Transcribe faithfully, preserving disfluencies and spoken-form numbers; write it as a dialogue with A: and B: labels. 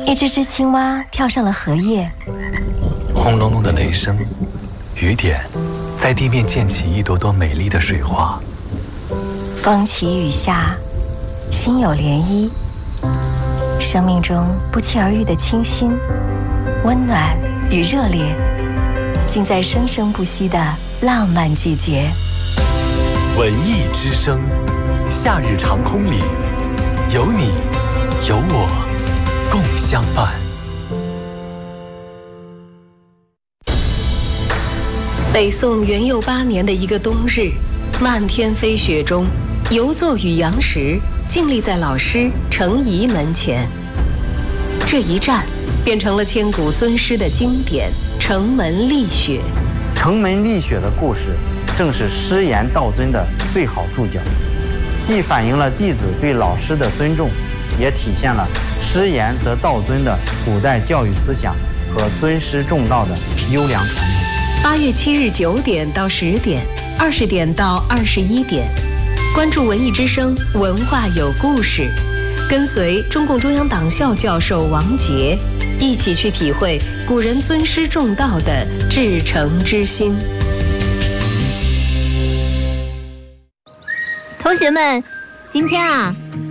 A: 一只只青蛙跳上了荷叶，
B: 轰隆隆的雷声，雨点在地面溅起一朵朵美丽的水花。
A: 风起雨下，心有涟漪。生命中不期而遇的清新、温暖与热烈，尽在生生不息的浪漫季节。
B: 文艺之声，夏日长空里，有你有我共相伴。
C: 北宋元佑八年的一个冬日，漫天飞雪中，游作与杨时静立在老师程颐门前。这一战变成了千古尊师的经典《城门立雪》。
D: 城门立雪的故事正是师言道尊的最好注脚，既反映了弟子对老师的尊重，也体现了师言则道尊的古代教育思想和尊师重道的优良传统。
C: 八月七日九点到十点，二十点到二十一点，关注文艺之声，文化有故事，跟随中共中央党校教授王杰，一起去体会古人尊师重道的至诚之心。
E: 同学们，今天啊